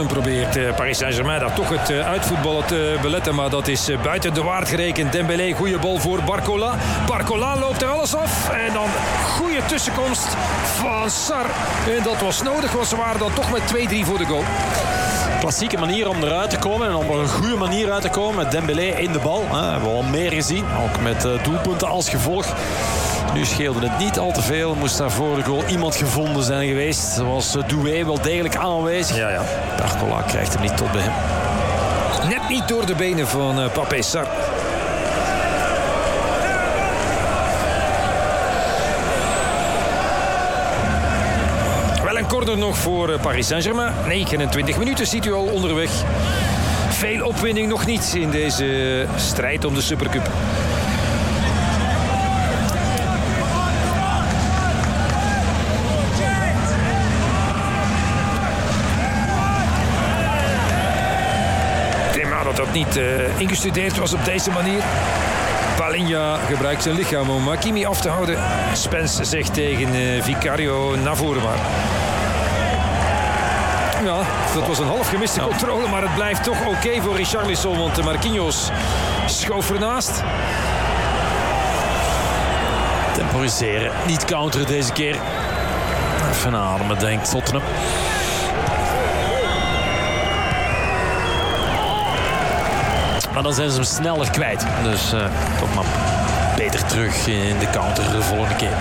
En probeert Paris Saint-Germain daar toch het uitvoetballen te beletten. Maar dat is buiten de waard gerekend. Dembélé, goede bal voor Barcola. Barcola loopt er alles af. En dan goede tussenkomst van Sarr. En dat was nodig, want ze waren dan toch met 2-3 voor de goal. Klassieke manier om eruit te komen. En om er een goede manier uit te komen met Dembélé in de bal. We hebben al meer gezien. Ook met doelpunten als gevolg. Nu scheelde het niet al te veel. Moest daar voor de goal iemand gevonden zijn geweest. Was Doué wel degelijk aanwezig. Ja. Barcola krijgt hem niet tot bij hem. Net niet door de benen van Pape Sarr. Wel een corner nog voor Paris Saint-Germain. 29 minuten ziet u al onderweg. Veel opwinding nog niet in deze strijd om de Supercup. Dat niet ingestudeerd was op deze manier. Palinha gebruikt zijn lichaam om Hakimi af te houden. Spence zegt tegen Vicario naar voren maar. Ja, dat was een half gemiste controle, maar het blijft toch oké voor Richarlison, want Marquinhos schoof ernaast. Temporiseren, niet counteren deze keer. Even ademen, denkt Tottenham. Maar dan zijn ze hem sneller kwijt. Dus toch maar beter terug in de counter de volgende keer.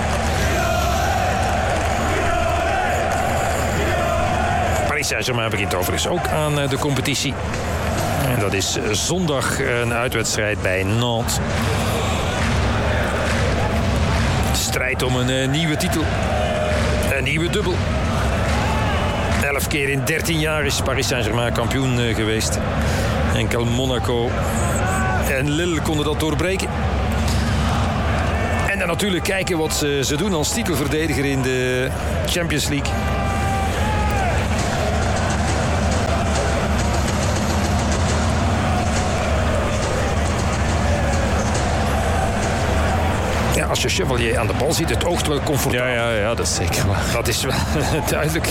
Paris Saint-Germain begint overigens ook aan de competitie. En dat is zondag een uitwedstrijd bij Nantes. Strijd om een nieuwe titel. Een nieuwe dubbel. 11 keer in 13 jaar is Paris Saint-Germain kampioen geweest. Enkel Monaco en Lille konden dat doorbreken. En dan natuurlijk kijken wat ze doen als titelverdediger in de Champions League. Ja, als je Chevalier aan de bal ziet, het oogt wel comfortabel. Ja, dat is zeker waar. Dat is wel duidelijk.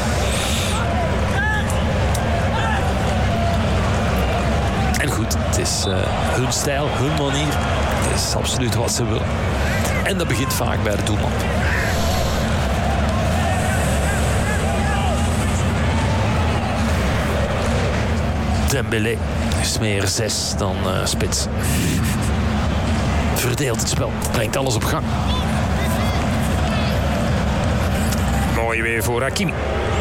Het is hun stijl, hun manier. Dat is absoluut wat ze willen. En dat begint vaak bij de doelman. Dembélé is meer 6 dan spits. Verdeelt het spel, brengt alles op gang. Mooi weer voor Hakimi.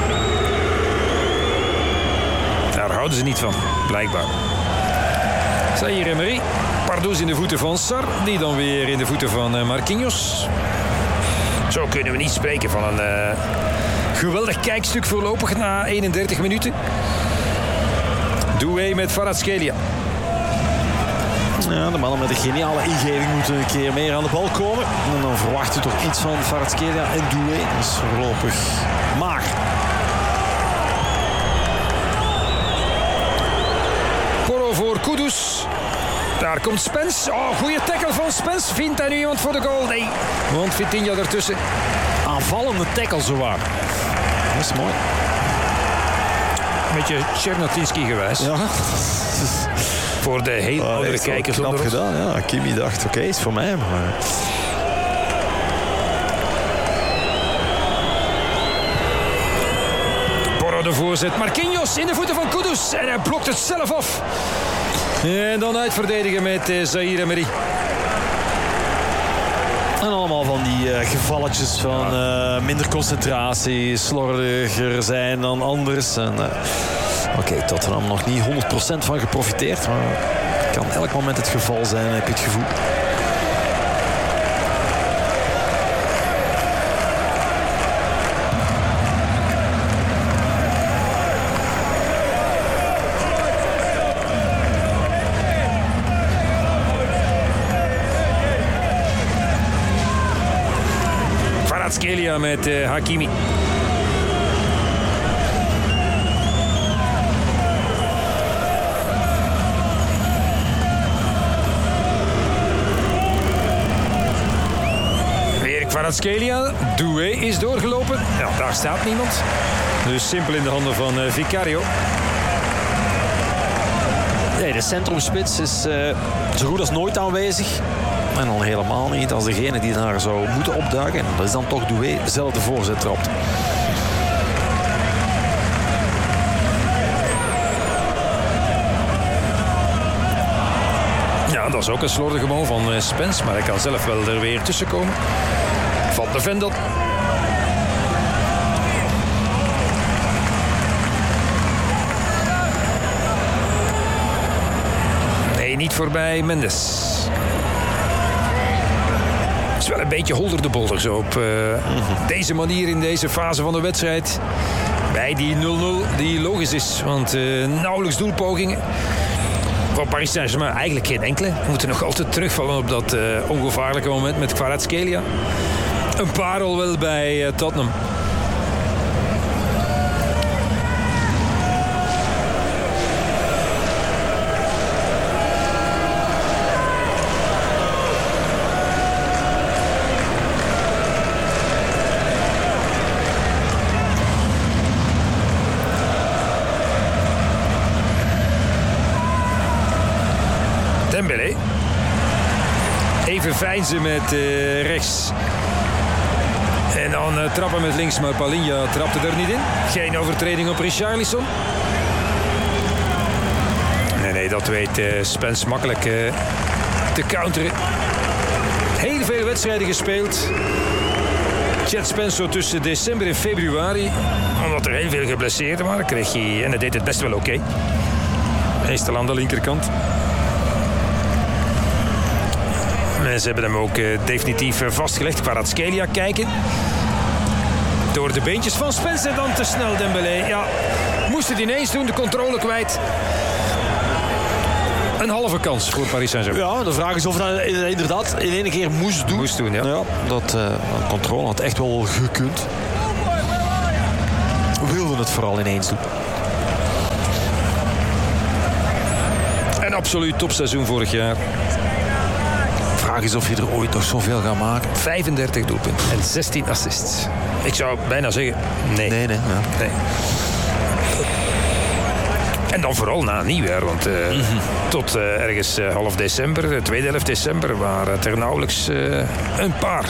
Daar houden ze niet van, blijkbaar. Zaïre Emery. Pardoes in de voeten van Sarr. Die dan weer in de voeten van Marquinhos. Zo kunnen we niet spreken van een geweldig kijkstuk voorlopig na 31 minuten. Doué met Kvaratskhelia. Ja, de mannen met een geniale ingeving moeten een keer meer aan de bal komen. En dan verwacht u toch iets van Kvaratskhelia en Doué. Dat is voorlopig mager. Porro voor Kudus. Daar komt Spence. Oh, goede tackle van Spence. Vindt hij nu iemand voor de goal? Nee, want Vitinha ertussen. Aanvallende tackle zowaar. Dat is mooi. Beetje Tchernatinski gewijs. Ja. Voor de heel oudere kijkers. Knap gedaan, ja. Hakimi dacht, oké, is voor mij. Maar... Porro de voorzet. Marquinhos in de voeten van Kudus. En hij blokt het zelf af. En dan uitverdedigen met Zaïre Emery. En allemaal van die gevalletjes van minder concentratie, slordiger zijn dan anders. En oké, Tottenham nog niet 100% van geprofiteerd, maar het kan elk moment het geval zijn, heb je het gevoel. Kvaratskhelia met Hakimi. Kvaratskhelia, Doué is doorgelopen. Ja, daar staat niemand. Dus simpel in de handen van Vicario. Nee, de centrumspits is zo goed als nooit aanwezig. En al helemaal niet als degene die daar zou moeten opduiken. En dat is dan toch Doué, zelf de voorzet trapt. Ja, dat is ook een slordige bal van Spence. Maar hij kan zelf wel er weer tussen komen. Van de Vendel. Nee, niet voorbij Mendes. Het is wel een beetje holder de bolder zo op deze manier in deze fase van de wedstrijd. Bij die 0-0 die logisch is. Want nauwelijks doelpogingen. Van Paris Saint-Germain eigenlijk geen enkele. We moeten nog altijd terugvallen op dat ongevaarlijke moment met Kvaratskhelia. Een parel wel bij Tottenham. Dembélé. Even veinzen met rechts. En dan trappen met links, maar Palinha trapte er niet in. Geen overtreding op Richarlison. Nee, dat weet Spence makkelijk te counteren. Heel veel wedstrijden gespeeld. Chad Spence zo tussen december en februari. Omdat er heel veel geblesseerden waren, kreeg hij, en hij deed het best wel oké. Meestal aan de linkerkant. En ze hebben hem ook definitief vastgelegd. Kvaratskhelia kijken. Door de beentjes van Spence en dan te snel Dembélé. Ja, moest het ineens doen, de controle kwijt. Een halve kans voor Paris Saint-Germain. Ja, de vraag is of dat inderdaad in één keer moest doen. Moest doen, ja. Dat controle had echt wel gekund. We wilden het vooral ineens doen. En absoluut topseizoen vorig jaar. De vraag is of je er ooit nog zoveel gaat maken. 35 doelpunten en 16 assists. Ik zou bijna zeggen, nee. Nee. En dan vooral na nieuwjaar, want tot ergens half december, de tweede helft december, waren het er nauwelijks een paar.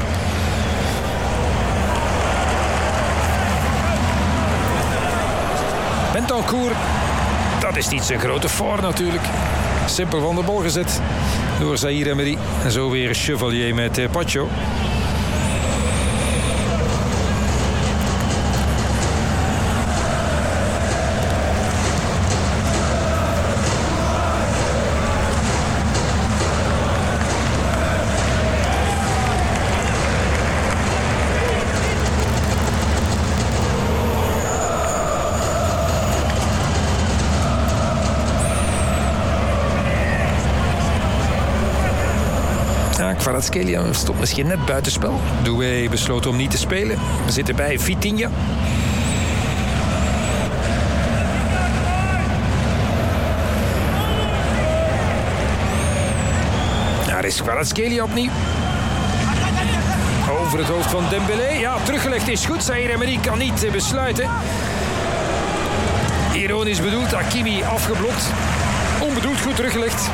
Bentancur, dat is niet zijn grote voor natuurlijk. Simpel van de bal gezet door Zaïre Emery. En zo weer Chevalier met Pacho. Kvaratskhelia stond misschien net buitenspel. Doué besloot om niet te spelen. We zitten bij Vitinha. Daar is Kvaratskhelia opnieuw. Over het hoofd van Dembélé. Ja, teruggelegd is goed. Zaïre Emery kan niet besluiten. Ironisch bedoeld. Hakimi afgeblokt. Onbedoeld goed teruggelegd.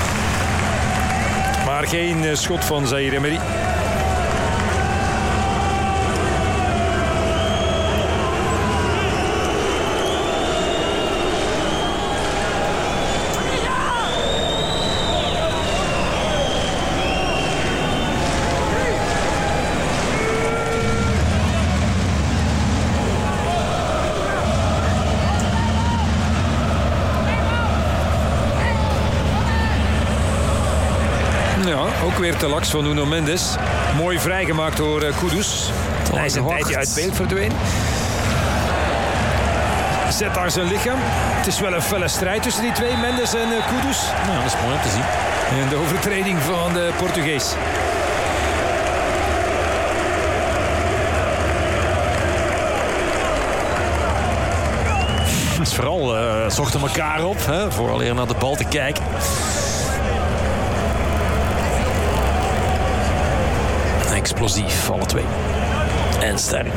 Maar geen schot van Zaïre Emery. Ja, ook weer te laks van Nuno Mendes. Mooi vrijgemaakt door Kudus. Hij is een tijdje uit beeld verdwenen. Zet daar zijn lichaam. Het is wel een felle strijd tussen die twee, Mendes en Kudus. Nou, dat is mooi om te zien. En de overtreding van de Portugees. Dus vooral zochten elkaar op, hè, voor alleen naar de bal te kijken. explosief, alle twee. En sterk.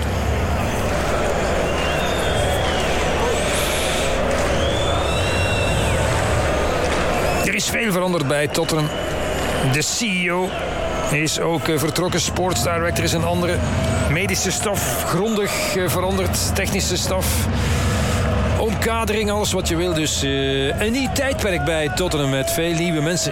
Er is veel veranderd bij Tottenham. De CEO is ook vertrokken. Sports director is een andere. Medische staf grondig veranderd. Technische staf. Omkadering, alles wat je wil. Dus een nieuw tijdperk bij Tottenham met veel nieuwe mensen.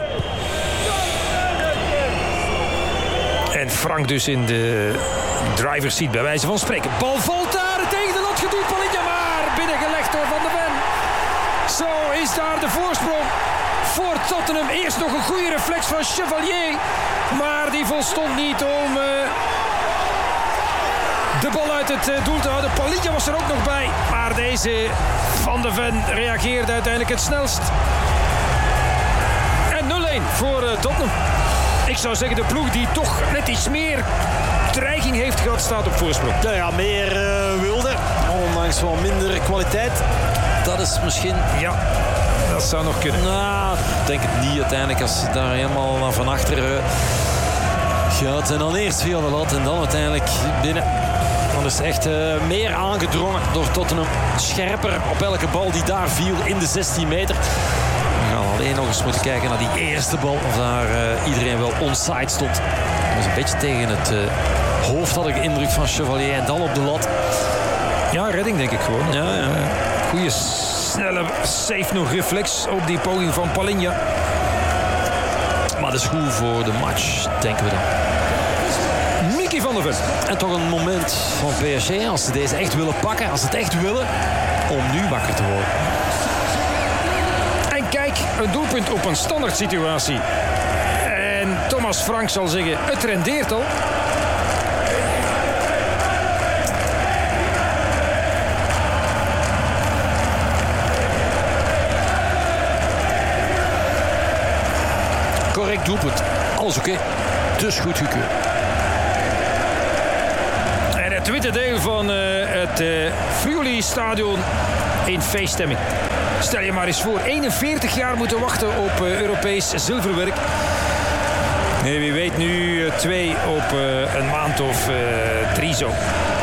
En Frank dus in de driver's seat bij wijze van spreken. Bal valt daar tegen de lat geduwd. Palinja maar binnengelegd door Van de Ven. Zo is daar de voorsprong voor Tottenham. Eerst nog een goede reflex van Chevalier. Maar die volstond niet om de bal uit het doel te houden. Palinja was er ook nog bij. Maar deze Van de Ven reageerde uiteindelijk het snelst. En 0-1 voor Tottenham. Ik zou zeggen, de ploeg die toch net iets meer dreiging heeft gehad, staat op voorsprong. Ja, meer wilde. Ondanks wel minder kwaliteit. Dat is misschien... Ja, dat zou nog kunnen. Nou, ik denk het niet uiteindelijk. Als je daar helemaal van achter gaat. En dan eerst via de lat en dan uiteindelijk binnen. Dan is het echt meer aangedrongen door Tottenham. Scherper op elke bal die daar viel in de 16 meter. We gaan alleen nog eens moeten kijken naar die eerste bal. Of daar iedereen wel onside stond. Dat was een beetje tegen het hoofd, had ik de indruk, van Chevalier. En dan op de lat. Ja, redding denk ik gewoon. Ja. Goeie, snelle, safe nog reflex op die poging van Palinja. Maar dat is goed voor de match, denken we dan. Mickey van der Ven. En toch een moment van PSG, als ze deze echt willen pakken, als ze het echt willen, om nu wakker te worden. En kijk, een doelpunt op een standaard situatie. En Thomas Frank zal zeggen, het rendeert al. Correct doelpunt. Alles oké. Dus goed gekeurd. En het witte deel van het Friuli-stadion in feeststemming. Stel je maar eens voor, 41 jaar moeten wachten op Europees zilverwerk. Nee, wie weet nu 2 op een maand of 3 zo.